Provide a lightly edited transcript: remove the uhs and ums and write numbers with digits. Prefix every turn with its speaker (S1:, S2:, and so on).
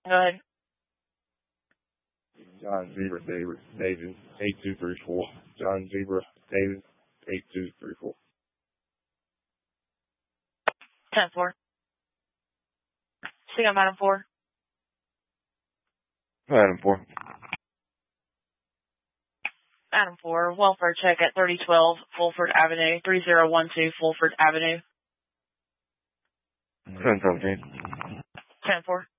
S1: Go ahead.
S2: John Zebra David 8234. John Zebra David 8234.
S1: 10-4. See on Adam 4.
S2: Adam 4.
S1: Adam 4, welfare check at 3012 Fulford Avenue, 3012 Fulford Avenue.
S2: 10-17.
S1: 10-4.